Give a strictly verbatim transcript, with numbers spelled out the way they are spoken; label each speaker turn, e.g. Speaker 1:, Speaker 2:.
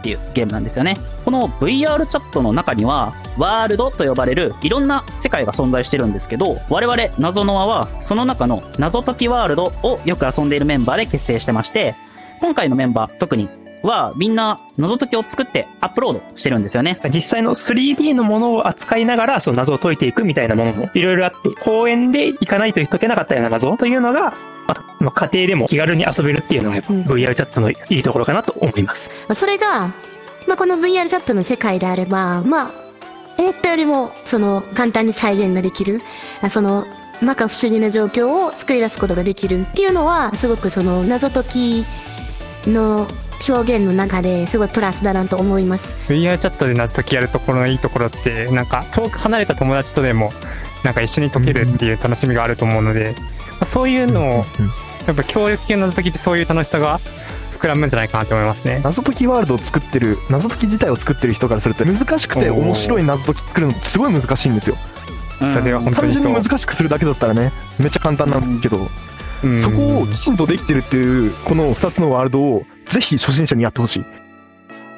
Speaker 1: っていうゲームなんですよね。この ブイアール チャットの中にはワールドと呼ばれるいろんな世界が存在してるんですけど、我々謎の輪はその中の謎解きワールドをよく遊んでいるメンバーで結成してまして、今回のメンバー特にはみんな謎解きを作ってアップロードしてるんですよね。
Speaker 2: 実際の スリーディー のものを扱いながらその謎を解いていくみたいなものもいろいろあって、公園で行かないと解けなかったような謎というのが、まあ、家庭でも気軽に遊べるっていうのがやっぱ ブイアール チャットのいいところかなと思います。
Speaker 3: それが、まあ、この ブイアール チャットの世界であれば、まあ、思ったよりもその簡単に再現ができる、その摩訶不思議な状況を作り出すことができるっていうのは、すごくその謎解きの表現の中ですごいプラスだなと思います。
Speaker 4: ブイアール チャットで謎解きやるところのいいところって、なんか遠く離れた友達とでもなんか一緒に解けるっていう楽しみがあると思うので、そういうのをやっぱ協力系の謎解きってそういう楽しさが膨らむんじゃないかなと思いますね。
Speaker 5: 謎解きワールドを作ってる、謎解き自体を作ってる人からすると難しくて面白い謎解き作るのってすごい難しいんですよ。
Speaker 4: それは本当
Speaker 5: 単
Speaker 4: にそう。
Speaker 5: 純に難しくするだけだったらねめっちゃ簡単なんですけど、
Speaker 4: うん、
Speaker 5: そこをきちんとできてるっていうこのふたつのワールドをぜひ初心者にやってほしい。